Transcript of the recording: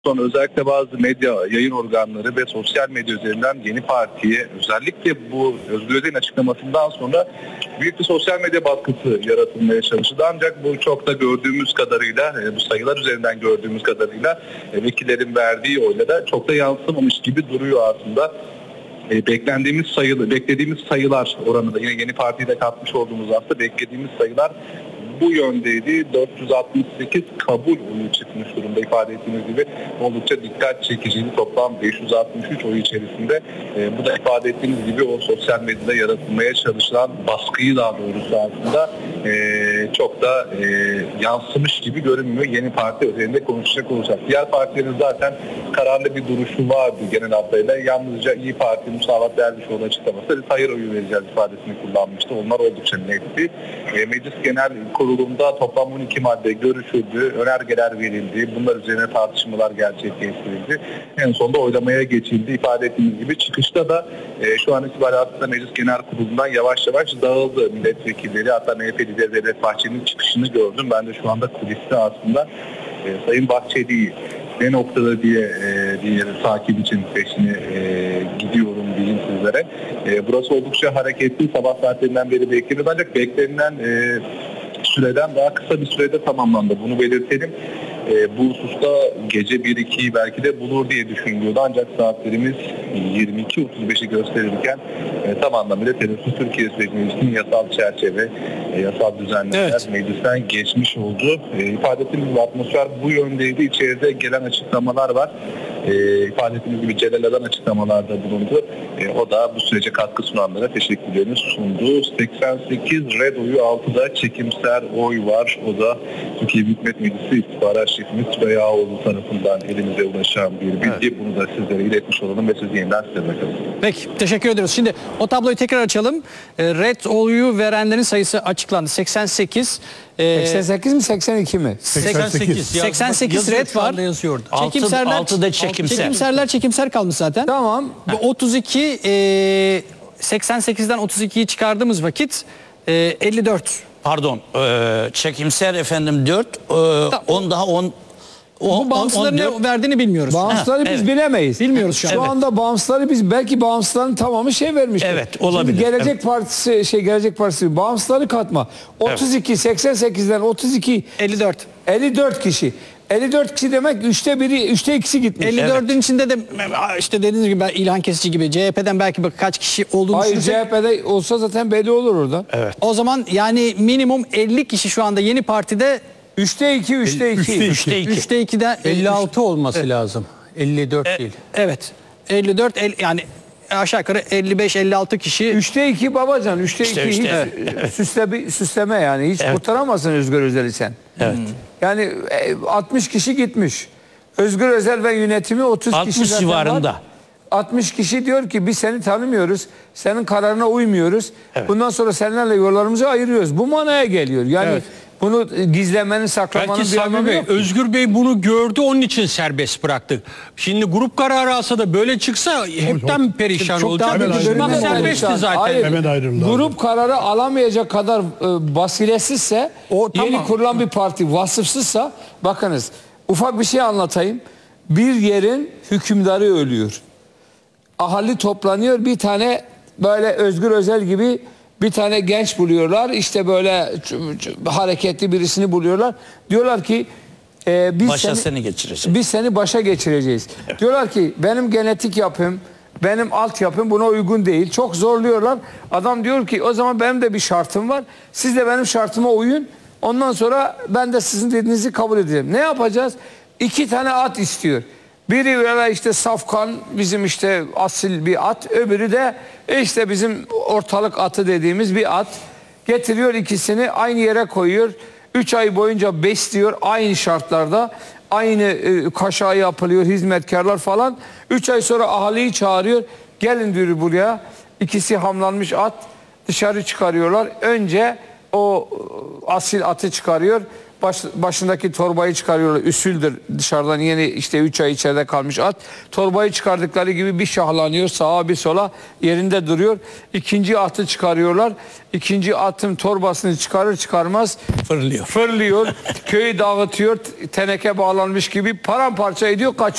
Sonra özellikle bazı medya, yayın organları ve sosyal medya üzerinden Yeni Parti'ye özellikle bu Özgür Özel'in açıklamasından sonra büyük bir sosyal medya baskısı yaratılmaya çalışıldı. Ancak bu çok da gördüğümüz kadarıyla, bu sayılar üzerinden gördüğümüz kadarıyla vekillerin verdiği oyla da çok da yansımamış gibi duruyor aslında. Beklediğimiz sayılar oranında yine Yeni Parti'yi de katmış olduğumuz aslında beklediğimiz sayılar bu yöndeydi. 468 kabul oyu çıkmış durumda, ifade ettiğiniz gibi oldukça dikkat çekiciydi. Toplam 563 oy içerisinde. Bu da ifade ettiğiniz gibi o sosyal medyada yaratılmaya çalışılan baskıyı daha doğrusu aslında çok da yansımış gibi görünmüyor. Yeni Parti üzerinde konuşacak olacak. Diğer partilerin zaten kararlı bir duruşu vardı genel hatlarıyla. Yalnızca İYİ Parti Musavat Dervişoğlu açıklaması hayır oyu vereceğiz ifadesini kullanmıştı. Onlar oldukça netti. Meclis Genel Kurulu'nda toplam 12 madde görüşüldü, önergeler verildi, bunlar üzerine tartışmalar gerçekleştirildi. En sonunda oylamaya geçildi. İfade ettiğimiz gibi çıkışta da şu an itibariyle aslında Meclis Genel Kurulu'ndan yavaş yavaş dağıldı milletvekilleri. Hatta MHP lideri Devlet Bahçeli'nin çıkışını gördüm. Ben de şu anda kuliste aslında Sayın Bahçeli'yi ne noktada diye takip için peşine gidiyorum diyeyim sizlere. Burası oldukça hareketli. Sabah saatlerinden beri bekleniyordu ancak beklenilen süreden daha kısa bir sürede tamamlandı. Bunu belirtelim. Bu hususta gece 1-2'yi belki de bulur diye düşünülüyordu. Ancak saatlerimiz 22.35'i gösterirken tam anlamıyla Terörsüz Türkiye Meclisi'nin yasal çerçeve, yasal düzenlemeler meclisten geçmiş oldu. İfade ettiğimiz gibi atmosfer bu yöndeydi. İçeride gelen açıklamalar var. İfade ettiğimiz gibi Celal Adan açıklamalarda bulundu. O da bu sürece katkı sunanlara teşekkürlerini sundu. 88 red oyu, 6'da çekimser oy var. O da Türkiye Büyük Millet Meclisi İstihbarat Şefimiz Tülay Ağoğlu tarafından elimize ulaşan bir bilgi. Bunu da sizlere iletmiş olalım ve siz yeniden size bakalım. Peki, teşekkür ediyoruz. Şimdi o tabloyu tekrar açalım. Red oyu verenlerin sayısı açıklandı. 88. 88 mi 82 mi? 88 red var. Çekimserler kalmış zaten. Tamam. 32 88'den 32'yi çıkardığımız vakit 54. Pardon, çekimser efendim 4, 10 daha 10. Bu bağımsızların ne verdiğini bilmiyoruz. Bağımsızları biz bilemeyiz. Bilmiyoruz şu an. Şu anda bağımsızları biz belki bağımsızların tamamı vermiştir. Evet, olabilir. Şimdi Gelecek Partisi bağımsızları katma. 32 88'den 32 54 kişi. 54 kişi demek 3'te 2'si gitmiş. 54'ün içinde de işte dediğiniz gibi İlhan Kesici gibi CHP'den belki kaç kişi olduğunu Hayır, düşünsek. CHP'de olsa zaten belli olur orada. Evet. O zaman yani minimum 50 kişi şu anda Yeni Parti'de 3'te 2. 3'te 2'den 56 olması lazım. 54 değil. Evet. 54 yani aşağı yukarı 55-56 kişi. 3'te 2 babacan. 3'te 2 hiç süsleme yani. Hiç kurtaramazsın Özgür Özel'i sen. Evet. Yani 60 kişi gitmiş. Özgür Özel ve yönetimi 30 kişi 60 civarında. Var. 60 kişi diyor ki biz seni tanımıyoruz. Senin kararına uymuyoruz. Evet. Bundan sonra seninle yollarımızı ayırıyoruz. Bu manaya geliyor. Yani bunu gizlemenin, saklamanın Belki bir anlamı Sami Bey, yok. Özgür Bey bunu gördü, onun için serbest bıraktık. Şimdi grup kararı alsa da böyle çıksa hepten perişan çok olacak. daha büyük Bak serbestti zaten. Hayır, Hemen ayrıldı. grup kararı alamayacak kadar basiretsizse, yeni kurulan bir parti vasıfsızsa, bakınız ufak bir şey anlatayım. Bir yerin hükümdarı ölüyor. Ahali toplanıyor, bir tane böyle Özgür Özel gibi bir tane genç buluyorlar. İşte böyle hareketli birisini buluyorlar. Diyorlar ki biz seni başa geçireceğiz. Evet. Diyorlar ki benim genetik yapım, benim altyapım buna uygun değil. Çok zorluyorlar. Adam diyor ki o zaman benim de bir şartım var. Siz de benim şartıma uyun. Ondan sonra ben de sizin dediğinizi kabul edeceğim. Ne yapacağız? 2 tane at istiyor. Biri böyle işte safkan, bizim işte asil bir at. Öbürü de işte bizim ortalık atı dediğimiz bir at. Getiriyor, ikisini aynı yere koyuyor. 3 ay boyunca besliyor aynı şartlarda. Aynı kaşağı yapılıyor, hizmetkarlar falan. 3 ay sonra ahaliyi çağırıyor. Gelin diyor buraya. İkisi hamlanmış at dışarı çıkarıyorlar. Önce o asil atı çıkarıyor. başındaki torbayı çıkarıyorlar. Üsüldür dışarıdan yeni işte 3 ay içeride kalmış at. Torbayı çıkardıkları gibi bir şahlanıyor sağa bir sola yerinde duruyor. İkinci atı çıkarıyorlar. İkinci atın torbasını çıkarır çıkarmaz Fırlıyor. fırlıyor. Köyü dağıtıyor. Teneke bağlanmış gibi paramparça ediyor kaçıyor.